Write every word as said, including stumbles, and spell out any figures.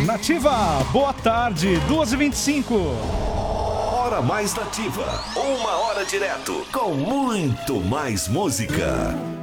Nativa, boa tarde, duas e vinte e cinco. Hora mais nativa, uma hora direto, com muito mais música.